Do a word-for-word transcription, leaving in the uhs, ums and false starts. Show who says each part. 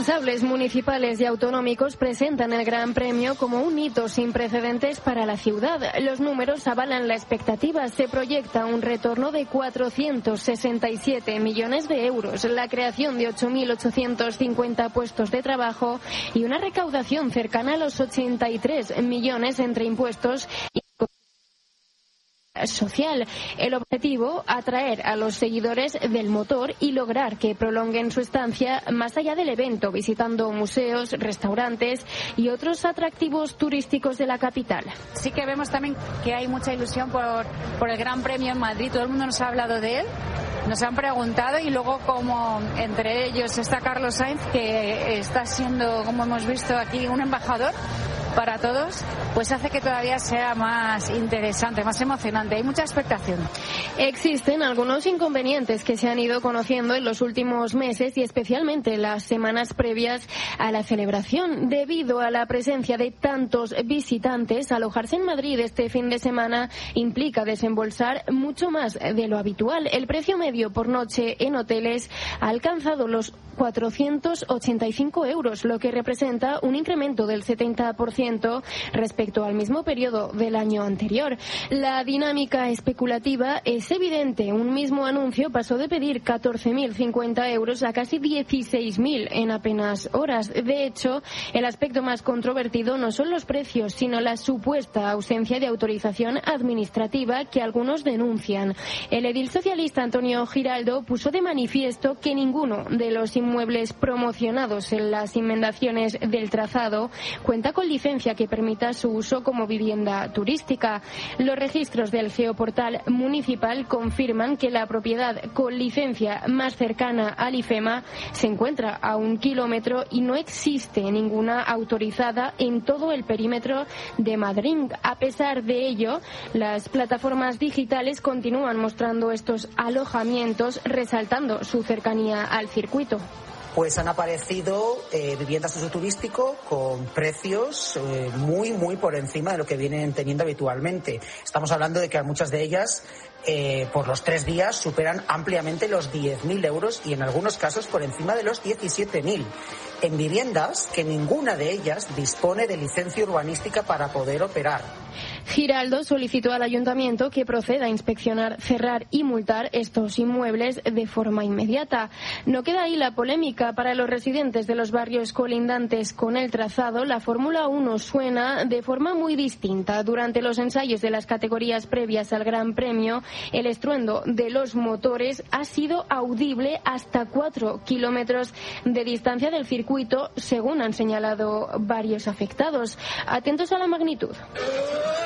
Speaker 1: Responsables municipales y autonómicos presentan el Gran Premio como un hito sin precedentes para la ciudad. Los números avalan la expectativa. Se proyecta un retorno de cuatrocientos sesenta y siete millones de euros, la creación de ocho mil ochocientos cincuenta puestos de trabajo y una recaudación cercana a los ochenta y tres millones entre impuestos y social. El objetivo, atraer a los seguidores del motor y lograr que prolonguen su estancia más allá del evento, visitando museos, restaurantes y otros atractivos turísticos de la capital.
Speaker 2: Sí que vemos también que hay mucha ilusión por, por el Gran Premio en Madrid. Todo el mundo nos ha hablado de él, nos han preguntado, y luego como entre ellos está Carlos Sainz, que está siendo, como hemos visto aquí, un embajador para todos, pues hace que todavía sea más interesante, más emocionante. Hay mucha expectación.
Speaker 1: Existen algunos inconvenientes que se han ido conociendo en los últimos meses y especialmente en las semanas previas a la celebración. Debido a la presencia de tantos visitantes, alojarse en Madrid este fin de semana implica desembolsar mucho más de lo habitual. El precio medio por noche en hoteles ha alcanzado los cuatrocientos ochenta y cinco euros, lo que representa un incremento del setenta por ciento respecto al mismo periodo del año anterior. La dinámica especulativa es evidente. Un mismo anuncio pasó de pedir catorce mil cincuenta euros a casi dieciséis mil en apenas horas. De hecho, el aspecto más controvertido no son los precios, sino la supuesta ausencia de autorización administrativa que algunos denuncian. El edil socialista Antonio Giraldo puso de manifiesto que ninguno de los inmuebles promocionados en las inmediaciones del trazado cuenta con licencia que permita su uso como vivienda turística. Los registros del geoportal municipal confirman que la propiedad con licencia más cercana al IFEMA se encuentra a un kilómetro y no existe ninguna autorizada en todo el perímetro de Madrid. A pesar de ello, las plataformas digitales continúan mostrando estos alojamientos, resaltando su cercanía al circuito.
Speaker 3: Pues han aparecido eh, viviendas de uso turístico con precios eh, muy, muy por encima de lo que vienen teniendo habitualmente. Estamos hablando de que muchas de ellas, eh, por los tres días, superan ampliamente los diez mil euros y en algunos casos por encima de los diecisiete mil. En viviendas que ninguna de ellas dispone de licencia urbanística para poder operar.
Speaker 1: Giraldo solicitó al ayuntamiento que proceda a inspeccionar, cerrar y multar estos inmuebles de forma inmediata. No queda ahí la polémica. Para los residentes de los barrios colindantes con el trazado, la Fórmula uno suena de forma muy distinta. Durante los ensayos de las categorías previas al Gran Premio, el estruendo de los motores ha sido audible hasta cuatro kilómetros de distancia del circuito, según han señalado varios afectados. Atentos a la magnitud.